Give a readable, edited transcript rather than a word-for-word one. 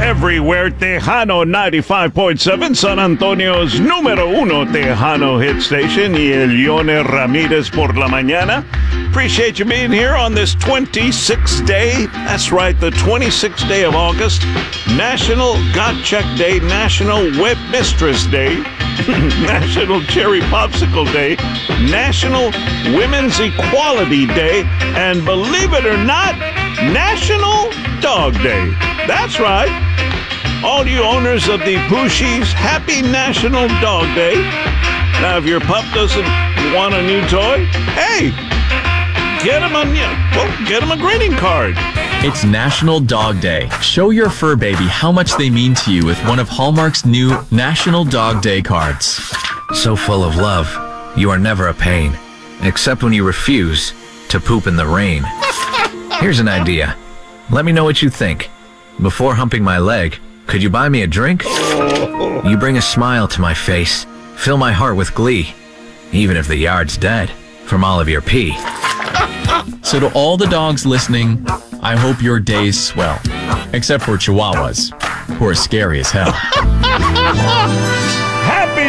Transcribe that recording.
everywhere. Tejano 95.7, San Antonio's número uno Tejano hit station. Y el Yone Ramirez por la mañana. Appreciate you being here on this 26th day. That's right, the 26th day of August. National Got Check Day, National Web Mistress Day, National Cherry Popsicle Day, National Women's Equality Day, and believe it or not, National Dog Day. That's right. All you owners of the Pushies, happy National Dog Day. Now, if your pup doesn't want a new toy, hey, get him a greeting card. It's National Dog Day. Show your fur baby how much they mean to you with one of Hallmark's new National Dog Day cards. So full of love, you are never a pain, except when you refuse to poop in the rain. Here's an idea. Let me know what you think. Before humping my leg, could you buy me a drink? You bring a smile to my face, fill my heart with glee, even if the yard's dead from all of your pee. So to all the dogs listening, I hope your days swell. Except for Chihuahuas, who are scary as hell.